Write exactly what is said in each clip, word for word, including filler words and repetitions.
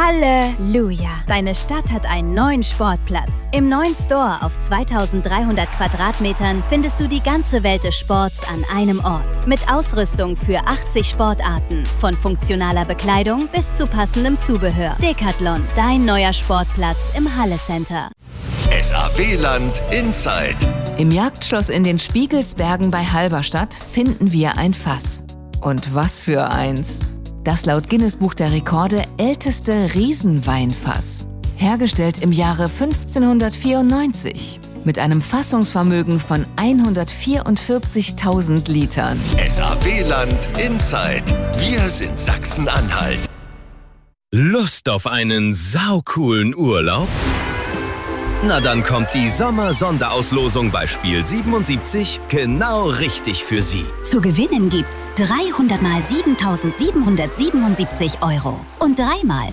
Halleluja! Deine Stadt hat einen neuen Sportplatz. Im neuen Store auf zweitausenddreihundert Quadratmetern findest du die ganze Welt des Sports an einem Ort. Mit Ausrüstung für achtzig Sportarten. Von funktionaler Bekleidung bis zu passendem Zubehör. Decathlon, dein neuer Sportplatz im Halle Center. S A W-Land Inside. Im Jagdschloss in den Spiegelsbergen bei Halberstadt finden wir ein Fass. Und was für eins! Das laut Guinness-Buch der Rekorde älteste Riesenweinfass. Hergestellt im Jahre fünfzehnhundertvierundneunzig. Mit einem Fassungsvermögen von hundertvierundvierzigtausend Litern. S A W-Land Inside. Wir sind Sachsen-Anhalt. Lust auf einen saucoolen Urlaub? Na, dann kommt die Sommer-Sonderauslosung bei Spiel siebenundsiebzig genau richtig für Sie. Zu gewinnen gibt's dreihundert mal siebentausendsiebenhundertsiebenundsiebzig Euro und dreimal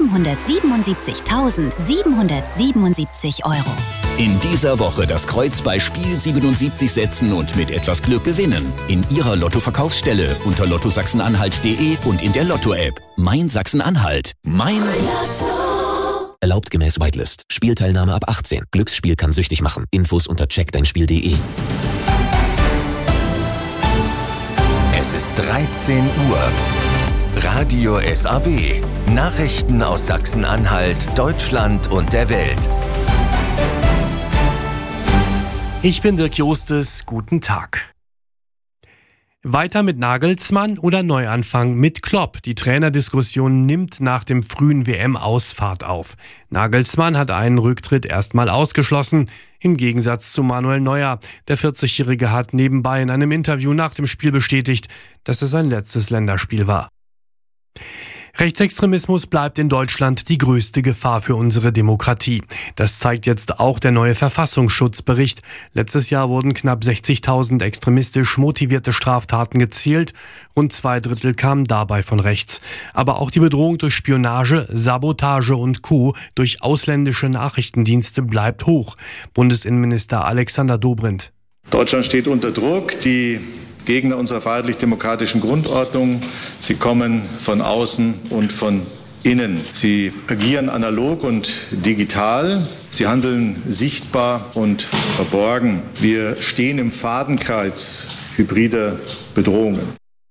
siebenhundertsiebenundsiebzigtausendsiebenhundertsiebenundsiebzig Euro. In dieser Woche das Kreuz bei Spiel siebenundsiebzig setzen und mit etwas Glück gewinnen. In Ihrer Lotto-Verkaufsstelle unter lotto sachsen-anhalt punkt de und in der Lotto-App. Mein Sachsen-Anhalt. Mein Lotto. Erlaubt gemäß Whitelist. Spielteilnahme ab achtzehn. Glücksspiel kann süchtig machen. Infos unter check dein spiel punkt de. Es ist dreizehn Uhr. Radio S A W. Nachrichten aus Sachsen-Anhalt, Deutschland und der Welt. Ich bin Dirk Jostes. Guten Tag. Weiter mit Nagelsmann oder Neuanfang mit Klopp? Die Trainerdiskussion nimmt nach dem frühen W M-Ausfahrt auf. Nagelsmann hat einen Rücktritt erstmal ausgeschlossen, im Gegensatz zu Manuel Neuer. Der vierzigjährige hat nebenbei in einem Interview nach dem Spiel bestätigt, dass es sein letztes Länderspiel war. Rechtsextremismus bleibt in Deutschland die größte Gefahr für unsere Demokratie. Das zeigt jetzt auch der neue Verfassungsschutzbericht. Letztes Jahr wurden knapp sechzigtausend extremistisch motivierte Straftaten gezählt. Rund zwei Drittel kamen dabei von rechts. Aber auch die Bedrohung durch Spionage, Sabotage und Co. durch ausländische Nachrichtendienste bleibt hoch. Bundesinnenminister Alexander Dobrindt. Deutschland steht unter Druck. Die Gegner unserer freiheitlich-demokratischen Grundordnung. Sie kommen von außen und von innen. Sie agieren analog und digital. Sie handeln sichtbar und verborgen. Wir stehen im Fadenkreuz hybrider Bedrohungen.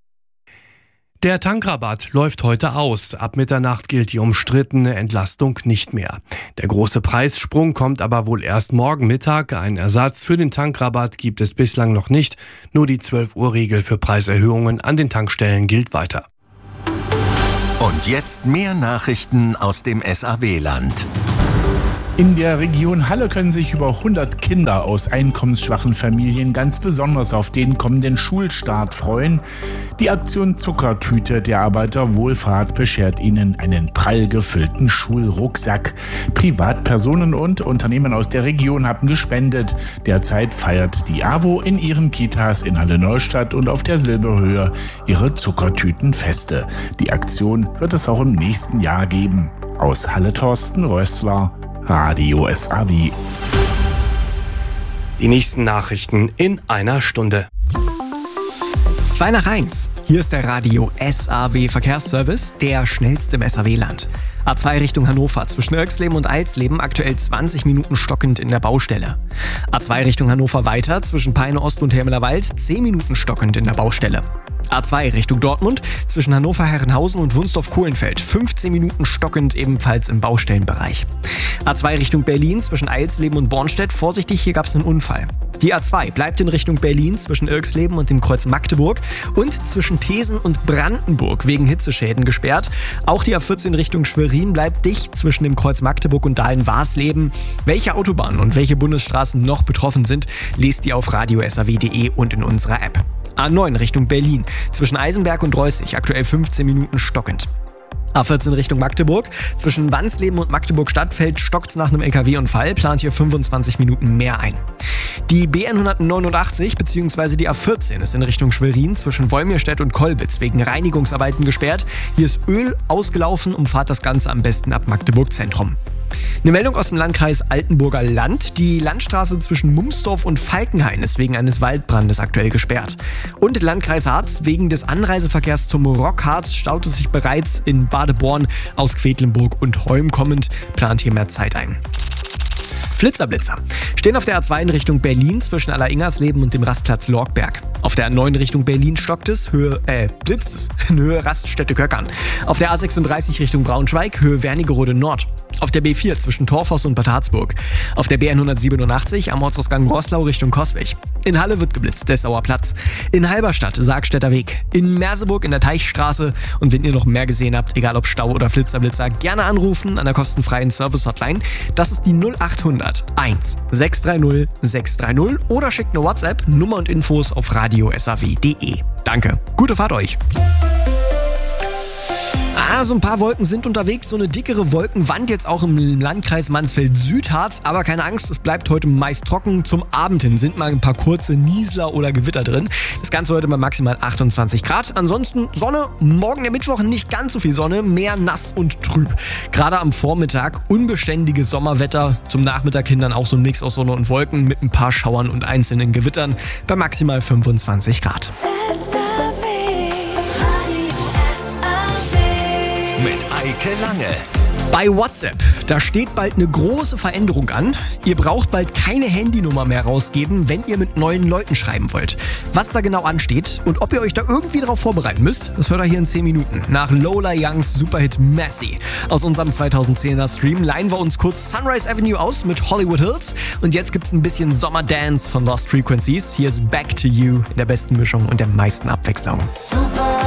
Der Tankrabatt läuft heute aus. Ab Mitternacht gilt die umstrittene Entlastung nicht mehr. Der große Preissprung kommt aber wohl erst morgen Mittag. Einen Ersatz für den Tankrabatt gibt es bislang noch nicht. Nur die zwölf Uhr Regel für Preiserhöhungen an den Tankstellen gilt weiter. Und jetzt mehr Nachrichten aus dem S A W-Land. In der Region Halle können sich über hundert Kinder aus einkommensschwachen Familien ganz besonders auf den kommenden Schulstart freuen. Die Aktion Zuckertüte der Arbeiterwohlfahrt beschert ihnen einen prall gefüllten Schulrucksack. Privatpersonen und Unternehmen aus der Region haben gespendet. Derzeit feiert die AWO in ihren Kitas in Halle-Neustadt und auf der Silberhöhe ihre Zuckertütenfeste. Die Aktion wird es auch im nächsten Jahr geben. Aus Halle Thorsten Rössler, Radio S A W. Die nächsten Nachrichten in einer Stunde. zwei nach eins. Hier ist der Radio S A W Verkehrsservice, der schnellste im S A W-Land. A zwei Richtung Hannover, zwischen Irxleben und Alsleben aktuell zwanzig Minuten stockend in der Baustelle. A zwei Richtung Hannover weiter, zwischen Peine Ost und Helmelerwald zehn Minuten stockend in der Baustelle. A zwei Richtung Dortmund, zwischen Hannover-Herrenhausen und Wunsdorf-Kohlenfeld fünfzehn Minuten stockend ebenfalls im Baustellenbereich. A zwei Richtung Berlin, zwischen Eilsleben und Bornstedt, vorsichtig, hier gab es einen Unfall. Die A zwei bleibt in Richtung Berlin zwischen Irxleben und dem Kreuz Magdeburg und zwischen Thesen und Brandenburg wegen Hitzeschäden gesperrt. Auch die A vierzehn Richtung Schwerin bleibt dicht zwischen dem Kreuz Magdeburg und Dahlen-Warsleben. Welche Autobahnen und welche Bundesstraßen noch betroffen sind, lest ihr auf radio s a w punkt de und in unserer App. A neun Richtung Berlin, zwischen Eisenberg und Reußig, aktuell fünfzehn Minuten stockend. A vierzehn Richtung Magdeburg, zwischen Wansleben und Magdeburg-Stadtfeld stockt's nach einem L K W-Unfall, plant hier fünfundzwanzig Minuten mehr ein. Die B N hundertneunundachtzig bzw. die A vierzehn ist in Richtung Schwerin zwischen Wolmirstedt und Kolbitz wegen Reinigungsarbeiten gesperrt. Hier ist Öl ausgelaufen, umfahrt das Ganze am besten ab Magdeburg Zentrum. Eine Meldung aus dem Landkreis Altenburger Land. Die Landstraße zwischen Mumsdorf und Falkenhain ist wegen eines Waldbrandes aktuell gesperrt. Und Landkreis Harz. Wegen des Anreiseverkehrs zum Rockharz staut es sich bereits in Badeborn aus Quedlinburg und Holm kommend. Plant hier mehr Zeit ein. Flitzerblitzer stehen auf der A zwei in Richtung Berlin zwischen Alleringers-Leben und dem Rastplatz Lorgberg. Auf der A neun Richtung Berlin stockt es, Höhe, äh, blitzt es, in Höhe Raststätte Köckern. Auf der A sechsunddreißig Richtung Braunschweig, Höhe Wernigerode Nord. Auf der B vier zwischen Torfoss und Bad Harzburg. Auf der B hundertsiebenundachtzig am Ortsausgang Roßlau Richtung Coswig. In Halle wird geblitzt, Dessauer Platz. In Halberstadt, Sargstädter Weg. In Merseburg in der Teichstraße. Und wenn ihr noch mehr gesehen habt, egal ob Stau oder Flitzerblitzer, gerne anrufen an der kostenfreien Service-Hotline. Das ist die null achthundert eins sechs drei null sechs drei null oder schickt eine WhatsApp, Nummer und Infos auf radio s a w punkt de. Danke, gute Fahrt euch. Ah, so ein paar Wolken sind unterwegs, so eine dickere Wolkenwand jetzt auch im Landkreis Mansfeld-Südharz. Aber keine Angst, es bleibt heute meist trocken. Zum Abend hin sind mal ein paar kurze Niesler oder Gewitter drin. Das Ganze heute bei maximal achtundzwanzig Grad. Ansonsten Sonne, morgen der Mittwoch nicht ganz so viel Sonne, mehr nass und trüb. Gerade am Vormittag unbeständiges Sommerwetter. Zum Nachmittag hin dann auch so ein Mix aus Sonne und Wolken mit ein paar Schauern und einzelnen Gewittern bei maximal fünfundzwanzig Grad. Mit Eike Lange. Bei WhatsApp, da steht bald eine große Veränderung an. Ihr braucht bald keine Handynummer mehr rausgeben, wenn ihr mit neuen Leuten schreiben wollt. Was da genau ansteht und ob ihr euch da irgendwie darauf vorbereiten müsst, das hört ihr hier in zehn Minuten. Nach Lola Youngs Superhit Messy. Aus unserem zweitausendzehner Stream leihen wir uns kurz Sunrise Avenue aus mit Hollywood Hills. Und jetzt gibt's ein bisschen Sommerdance von Lost Frequencies. Hier ist Back to You in der besten Mischung und der meisten Abwechslung. Super.